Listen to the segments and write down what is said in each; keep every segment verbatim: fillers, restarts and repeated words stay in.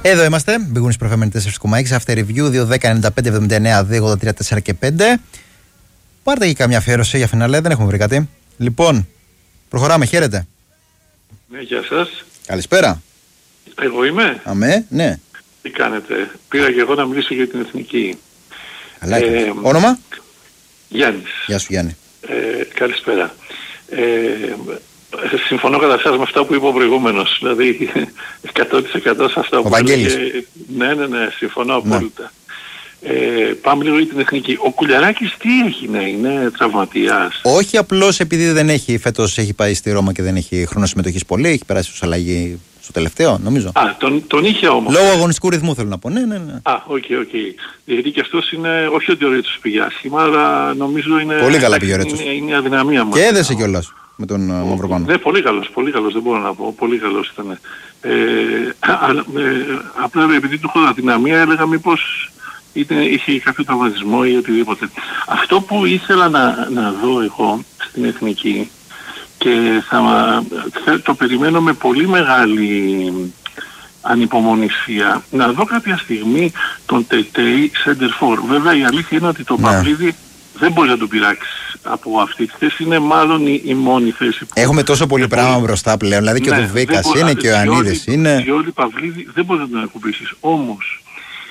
Εδώ είμαστε. Μπήγουν στις προφέμενοι τέσσερα κόμμα έξι. After review δύο δέκα ενενήντα πέντε εβδομήντα εννέα δύο ογδόντα τρία τέσσερα και πέντε. Πάρτε και καμιά αφιέρωση για φινάλε, δεν έχουμε βρει κάτι. Λοιπόν, προχωράμε. Χαίρετε. Ναι, γεια σας. Καλησπέρα. Εγώ είμαι. Αμέ, ναι. Τι κάνετε? Πήρα και εγώ να μιλήσω για την εθνική. Καλά, ε, όνομα? Γιάννης. Γεια σου, Γιάννη. Ε, καλησπέρα. Ε, συμφωνώ καταρχάς με αυτά που είπε ο προηγούμενος. Δηλαδή εκατό τοις εκατό σε αυτά ο που Βαγγέλης. έλεγε. Ναι, ναι, ναι, συμφωνώ απόλυτα. Ε, πάμε λίγο για την εθνική. Ο Κουλιαράκης τι έχει, ναι, είναι τραυματίας? Όχι απλώς επειδή δεν έχει, φέτος έχει πάει στη Ρώμα και δεν έχει χρόνο συμμετοχής πολύ, έχει περάσει ως αλλαγή στο τελευταίο, νομίζω. Α, τον, τον είχε όμως. Λόγω αγωνιστικού ρυθμού θέλω να πω, ναι, ναι, ναι. Α, οκ, okay, οκ. Okay. Γιατί και αυτός είναι, όχι ότι ο Ρέτσος πήγε άσχημα, αλλά νομίζω είναι... Πολύ καλά πήγε ο Ρέτσος. Είναι, είναι η αδυναμία μας. Και έδεσε κιόλας με τον Μαυροπάνο. Ναι, πολύ καλός, πολύ καλός, δεν μπορώ να πω. Πολύ καλός ήταν. Ε, α, ε, απλά επειδή του έχω αδυναμία έλεγα μήπως είτε είχε κάποιο τραυματισμό ή οτιδήποτε. Αυτό που ήθελα να, να δω εγώ στην εθνική και θα, θα το περιμένω με πολύ μεγάλη ανυπομονησία, να δω κάποια στιγμή τον Τετέι Σέντερφορ. Βέβαια η αλήθεια είναι ότι το ναι. Παυλίδη δεν μπορεί να τον πειράξει από αυτή τη θέση, είναι μάλλον η, η μόνη θέση που... Έχουμε τόσο πολύ δεν πράγμα μπορεί... μπροστά πλέον, δηλαδή και ναι, ο Δουβίκας είναι και ο Ιωαννίδης είναι... Και όλοι οι Παυλίδη δεν μπορεί να τον ακουμπήσεις. Όμως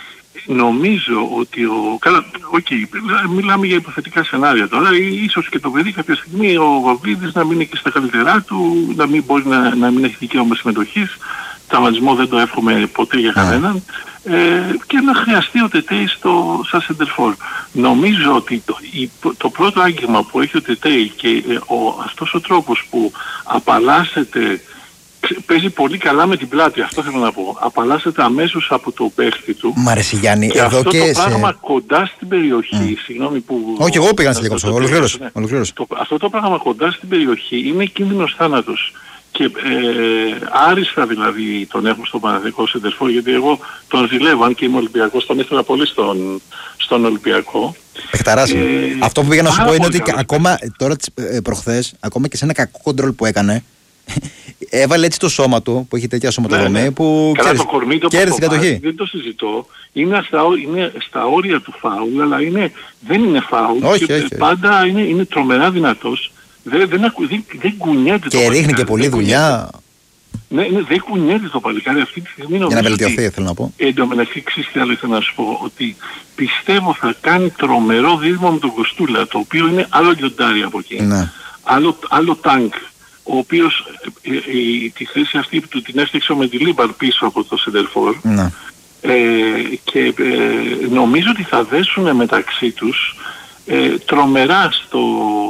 νομίζω ότι ο... Καλά, οκ, okay, μιλάμε για υποθετικά σενάρια τώρα, ίσως και το παιδί κάποια στιγμή ο Παυλίδης να μην είναι και στα καλύτερά του, να μην μπορεί να, να μην έχει δικαίωμα συμμετοχής, τραυματισμό δεν το εύχομαι ποτέ για κανέναν, ε, και να χρειαστεί ο Τετέι στο σαν σεντερφόρ. Νομίζω ότι το, η, το πρώτο άγγιγμα που έχει ο Τετέι και ε, ο, αυτός ο τρόπος που απαλλάσσεται, παίζει πολύ καλά με την πλάτη, αυτό θέλω να πω. Απαλλάσσεται αμέσως από το παίχτη του. Μ' αρέσει Γιάννη, και εδώ αυτό και το σε... πράγμα κοντά στην περιοχή, mm. συγγνώμη που... Όχι, εγώ πήγα να σε διακόψω, ολοκλήρωσε. Ναι. Ολοκλήρωσε. Το, αυτό το πράγμα κοντά στην περιοχή είναι κίνδυνος θάνατος. Και ε, άριστα δηλαδή τον έχουμε στον Παναθηναϊκό σεντερφόρ, γιατί εγώ τον ζηλεύω, αν και είμαι Ολυμπιακός, τον ήθελα πολύ στον, στον Ολυμπιακό. Παιχταράς ε, αυτό που πήγα να σου πω είναι ότι καλώς. ακόμα τώρα ε, προχθές, ακόμα και σε ένα κακό κοντρόλ που έκανε, έβαλε έτσι το σώμα του, που έχει τέτοια σωματοδομή, ναι, ναι. που καλά, ξέρεις, το κορμί του κέρδισε την κατοχή. Δεν το συζητώ. Είναι στα, είναι στα όρια του φάουλ, αλλά είναι, δεν είναι φάουλ. Όχι, και όχι. πάντα είναι, είναι τρομερά δυνατός. Δεν, δεν, δεν, δεν κουνιέται και το ρίχνει και πολλή δουλειά. Ναι, ναι, δεν κουνιέται το παλικάρι αυτή τη στιγμή. Για να βελτιωθεί, θέλω να πω. Εν τω μεταξύ, ξέρεις τι άλλο ήθελα να σου πω, ότι πιστεύω θα κάνει τρομερό δίδυμο με τον Κοστούλα, το οποίο είναι άλλο λιοντάρι από εκεί. Ναι. Άλλο, άλλο τάγκ, ο οποίος ε, ε, ε, τη θέση αυτή του την έφτιαξε με τη Λίμπαρ πίσω από το σεντερφόρ. Ναι. Ε, και ε, νομίζω ότι θα δέσουν μεταξύ τους ε, τρομερά στο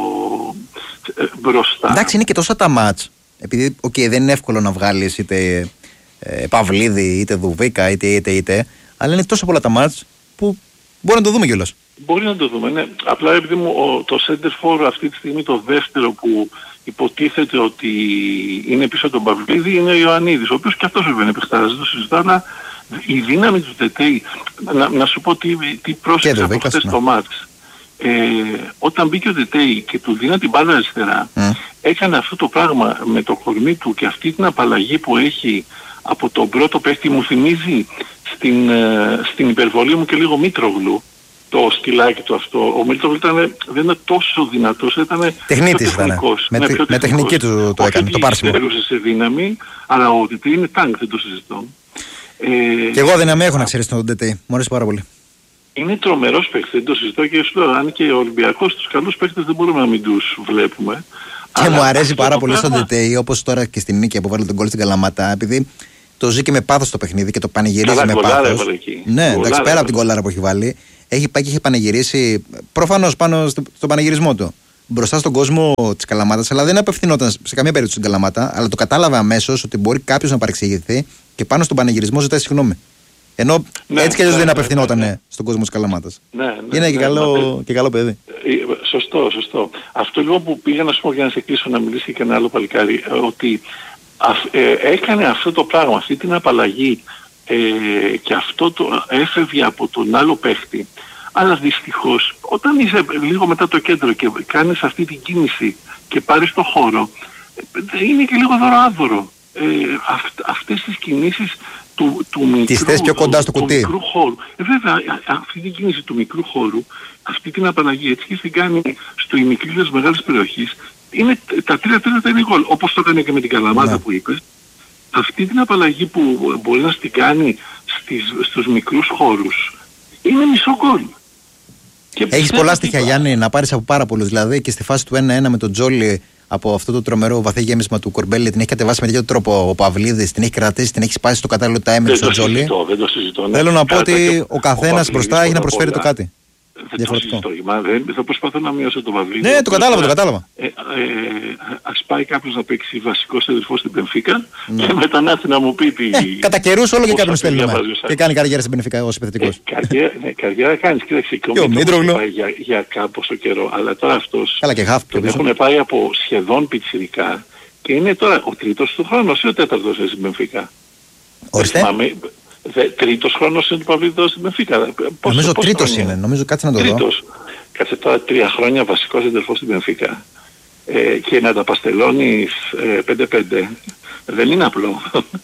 ε, μπροστά. Εντάξει, είναι και τόσα τα μάτς. Επειδή okay, δεν είναι εύκολο να βγάλεις είτε ε, Παυλίδη, είτε Δουβίκα, είτε είτε είτε, αλλά είναι τόσο πολλά τα μάτς που μπορεί να το δούμε κιόλας. Μπορεί να το δούμε, ναι. Απλά επειδή μου ο, το center for αυτή τη στιγμή το δεύτερο που υποτίθεται ότι είναι πίσω από τον Παυλίδη είναι ο Ιωαννίδης, ο οποίος και αυτός βέβαια είναι παιχτάρας, δεν το συζητάω, αλλά η δύναμη του Τετέι, να, να σου πω τι, τι πρόσεξε από χθες το μάτς. Ε, όταν μπήκε ο Τετέι και του δίνα την μπάλα αριστερά, mm. έκανε αυτό το πράγμα με το κορμί του και αυτή την απαλλαγή που έχει από τον πρώτο παίχτη, μου θυμίζει στην, ε, στην υπερβολή μου και λίγο Μήτρογλου, το σκυλάκι του αυτό. Ο Μήτρογλου ήταν, δεν ήταν τόσο δυνατός, ήταν τεχνίτης, πιο τεχνικός. Με, ναι, πιο με τεχνική του το έκανε, το πάρσιμο. Όχι ότι σε δύναμη, αλλά ο Τετέι είναι τάγκ, δεν το συζητώ. Ε, και εγώ δεν έχω να ξέρεις τον Τετέι, μου αρέσει πάρα πολύ. Είναι τρομερός παίκτης, δεν το συζητώ και σου λέω, αν και ο Ολυμπιακός τους καλούς παίκτες δεν μπορούμε να μην τους βλέπουμε. Και αλλά μου αρέσει πάρα πολύ πράγμα... στον Τετέι, όπως τώρα και στην νίκη που βάλε τον γκολ στην Καλαμάτα, επειδή το ζει και με πάθος το παιχνίδι και το πανηγυρίζει με πάθος. Ναι, εντάξει, πέρα από την κολάρα που έχει βάλει, έχει πάει και έχει πανηγυρίσει προφανώς πάνω στο, στον πανηγυρισμό του. Μπροστά στον κόσμο της Καλαμάτας, αλλά δεν απευθυνόταν σε καμία περίπτωση στην Καλαμάτα, αλλά το κατάλαβε αμέσως ότι μπορεί κάποιος να παρεξηγηθεί και πάνω στον πανηγυρισμό ζητάει συγγνώμη. Ενώ ναι, έτσι κι αλλιώς ναι, δεν απευθυνόταν ναι, ναι. στον κόσμο της Καλαμάτας. Ναι, ναι, είναι ναι, και, ναι, καλό, ναι. και καλό παιδί. Σωστό, σωστό. Αυτό λίγο που πήγα να σου πω για να σε κλείσω να μιλήσει και ένα άλλο παλικάρι, ότι αφ, ε, έκανε αυτό το πράγμα, αυτή την απαλλαγή ε, και αυτό το έφευγε από τον άλλο παίχτη. Αλλά δυστυχώς όταν είσαι λίγο μετά το κέντρο και κάνεις αυτή την κίνηση και πάρεις το χώρο, είναι και λίγο δωροάδωρο. Ε, αυ, αυτές τις κινήσεις του, του μικρού, τις θες πιο κοντά στο του, κουτί. του μικρού χώρου. Ε, βέβαια, αυτή την κίνηση του μικρού χώρου, αυτή την απαλλαγή έτσι και την κάνει στο ημικρή της μεγάλης περιοχής, είναι, τα τρία τέταρτα είναι γκολ. Όπως το έκανε και με την Καλαμάτα ναι. που είπες. Αυτή την απαλλαγή που μπορεί να την κάνει στις, στους μικρούς χώρους είναι μισό γκολ. Έχεις πολλά στοιχεία Γιάννη να πάρεις από πάρα πολλούς. Δηλαδή και στη φάση του ένα ένα με τον Τζόλι από αυτό το τρομερό βαθύ γέμισμα του Κορμπέλη την έχει κατεβάσει με τέτοιο τρόπο ο Παυλίδης, την έχει κρατήσει, την έχει σπάσει στο κατάλληλο timing στον Τζόλι. Δεν το συζητώ. Ναι. Θέλω να πω ότι ο καθένας μπροστά έχει να προσφέρει το κάτι. Δεν το συζητώ. Δεν θα προσπαθώ να μειώσω το Παυλίδη. Ναι, το κατάλαβα, το κατάλαβα. Ε, ε, ας πάει κάποιος να παίξει βασικό σεντερφόρ στην Μπενφίκα ναι. και μετά να έρθει να μου πει τι... Ε, κατά καιρούς όλο και κάποιον στέλνουμε. Και κάνει καριέρα στην Μπενφίκα ως επιθετικός. Ε, καριέρα, ναι, καριέρα κάνεις. Κοίταξε και ο Μήτρογλου πάει για, για κάποιο καιρό. Αλλά τώρα αυτός Καλά και χαφ, τον έχουν πάει από σχεδόν πιτσιρικά και είναι τώρα ο τρίτος του χρόνος ή ο τέταρτος στην Μπενφίκα. Ορίστε. Τρίτος χρόνος είναι του Παυλίδη στην Μπενφίκα. Νομίζω τρίτος είναι. Νομίζω κάτσε να το δω. Κάτσε τώρα τρία χρόνια βασικός εντελφός στην Μπενφίκα ε, και να τα παστελώνεις ε, πέντε πέντε δεν είναι απλό.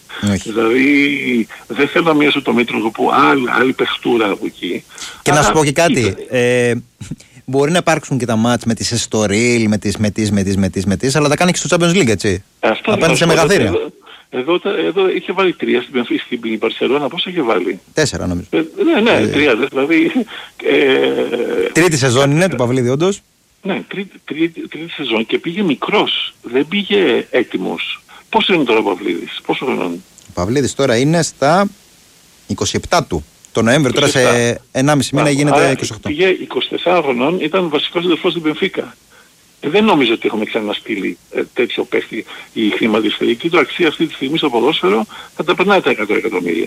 Δηλαδή δεν θέλω να μειώσω το Μήτρογλου που άλλη, άλλη παιχτούρα από εκεί. Και αλλά, να σου πω και κάτι. Ε, μπορεί να υπάρξουν και τα μάτς με τις Εστορίλ, με τις, με τις, με τις, με τις, με τις, αλλά τα κάνει και στο Champions League, έτσι. Απέναντι σε μεγαθύρια. Εδώ, εδώ, εδώ είχε βάλει τρία στην, στην Μπαρσελόνα, πώς είχε βάλει. Τέσσερα νομίζω. Ε, ναι, ναι, ε, τρία, δηλαδή... Ε, τρίτη σεζόν είναι του Παυλίδη όντως. Ναι, τρίτη, τρίτη, τρίτη σεζόν και πήγε μικρός, δεν πήγε έτοιμος. Πόσο είναι τώρα ο Παυλίδης, πόσο χρονών. Ο Παυλίδης τώρα είναι στα είκοσι επτά του. Το Νοέμβριο τώρα σε ενάμιση μήνα γίνεται είκοσι οκτώ. Πήγε είκοσι τεσσάρων χρονών, ήταν βασικός εντελφός στην Μπενφίκα. Δεν νομίζω ότι έχουμε ξαναστείλει ε, τέτοιο παίχτη. Η χρηματιστηρική του αξία αυτή τη στιγμή στο ποδόσφαιρο θα τα περνάει τα εκατό εκατομμύρια.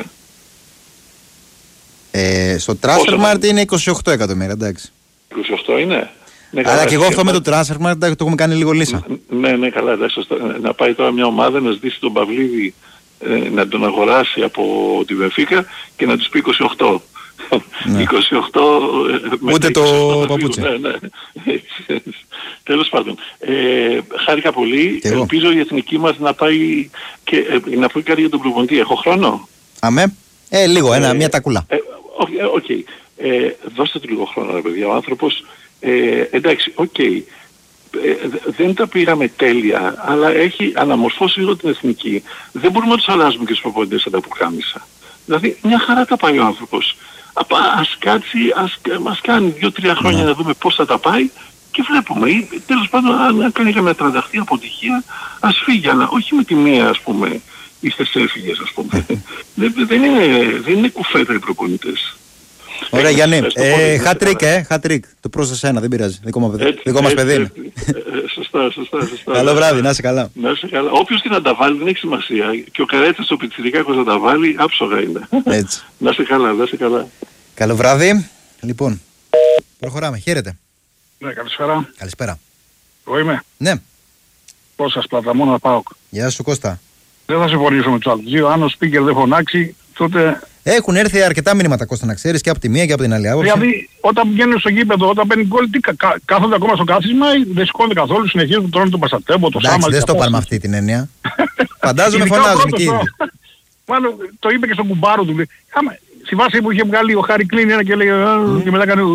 Ε, στο Transfermarkt είναι είκοσι οκτώ εκατομμύρια, εντάξει. είκοσι οκτώ είναι. Ναι, αλλά και εγώ αυτό με το Transfermarkt το έχουμε κάνει λίγο λύσα. Ναι, ναι, καλά, εντάξει. Να πάει τώρα μια ομάδα να ζητήσει τον Παυλίδη ε, να τον αγοράσει από τη Μπενφίκα και να τους πει είκοσι οκτώ. Ναι. είκοσι οκτώ ούτε το παπούτσι. Ναι, ναι. Τέλος πάντων, ε, χάρηκα πολύ. Ελπίζω η εθνική μας να πάει και ε, να πω κάτι για τον προπονητή. Έχω χρόνο? Αμέ. Ε, λίγο, ένα, ε, μια τακούλα. Ε, Οκ. Okay, okay. ε, δώστε του λίγο χρόνο, ρε παιδιά. Ο άνθρωπος, ε, εντάξει, οκ. Okay. Ε, δεν τα πήγαμε τέλεια, αλλά έχει αναμορφώσει λίγο την εθνική. Δεν μπορούμε να τους αλλάζουμε και τους προπονητές σαν τα πουκάμισα. Δηλαδή, μια χαρά τα πάει ο άνθρωπος. Ας κάτσει, ας, ας κάνει δύο-τρία χρόνια να δούμε πώς θα τα πάει και βλέπουμε. Ή, τέλος πάντων, αν κάνει καμία τρανταχτή αποτυχία, ας φύγει, αλλά όχι με τη μία, ας πούμε, είστε έφυγες, ας πούμε. δεν, δεν, είναι, δεν είναι κουφέτα οι προπονητές. Ωραία Γιάννη, χατρίκ ε, χατρίκ. Το πρόσθεσε ένα, δεν πειράζει. Δικό μας παιδί είναι. Σωστά, σωστά, σωστά. Καλό βράδυ, να είσαι καλά. Να είσαι καλά. Όποιος και να τα βάλει δεν έχει σημασία. Και ο Καρέτσας ο Πιτσιρικάκος να τα βάλει, άψογα είναι. Έτσι. Να είσαι καλά, να είσαι καλά. Καλό βράδυ. Λοιπόν, προχωράμε. Χαίρετε. Ναι, καλησπέρα. Καλησπέρα. Εγώ είμαι. Ναι. Πώς σας Πλαταμόνα ΠΑΟΚ. Γεια σου Κώστα. Δεν θα συμφωνήσω με τους άλλους δύο. Αν ο Σπίκερ δεν φωνάξει, τότε... Έχουν έρθει αρκετά μηνύματα Κώστα να ξέρεις και από τη μία και από την άλλη άποψη. Δηλαδή όταν βγαίνουν στο γήπεδο, όταν παίρνει γκολ, τι κα, κάθονται ακόμα στο κάθισμα ή δεν σηκώνονται καθόλου, συνεχίζουν τρώνε τον Πασατέμπο, το Σάμα. Εντάξει, δεν στο πάρουμε με αυτή την έννοια. Φαντάζομαι φωνάζουν και ήδη. Μάλλον το είπε και στον κουμπάρο του. Στη βάση που είχε βγάλει ο Χάρη Κλίν ένα και έλεγε και μετά έκανε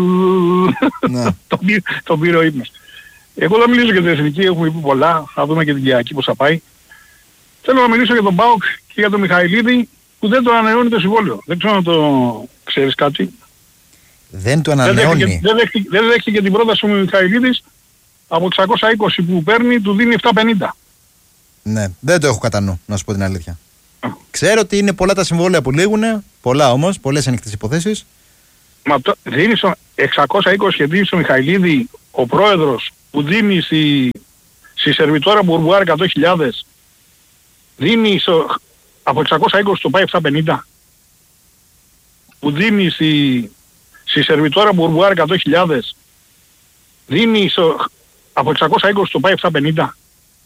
τον πήρε ο ύπνος. Εγώ θα μιλήσω για την εθνική, έχουμε πει πολλά, θα δούμε και την Κυριακή πώς θα πάει. Θέλω να μιλήσω για τον ΠΑΟΚ και για τον Μιχαηλίδη που δεν το ανανεώνει το συμβόλαιο. Δεν ξέρω αν το ξέρεις κάτι. Δεν το ανανεώνει. Δεν δέχτηκε, δεν δέχτηκε την πρόταση του Μιχαηλίδης από εξακόσια είκοσι που παίρνει, του δίνει επτακόσια πενήντα. Ναι, δεν το έχω κατά νου, να σου πω την αλήθεια. Ξέρω ότι είναι πολλά τα συμβόλαια που λήγουν, πολλά όμως, πολλές ανοιχτές υποθέσεις. Μα το, δίνει στο εξακόσια είκοσι και δίνει στο Μιχαηλίδη ο πρόεδρος που δίνει στη, στη Σερβιτόρα Μπουρμπουάρ εκατό χιλιάδες, δίνει στο, από εξακόσια είκοσι το πάει επτακόσια πενήντα. Που δίνει στη, στη Σερβιτόρα Μπουρμπουάρ εκατό χιλιάδες, δίνει στο, από εξακόσια είκοσι το πάει επτακόσια πενήντα.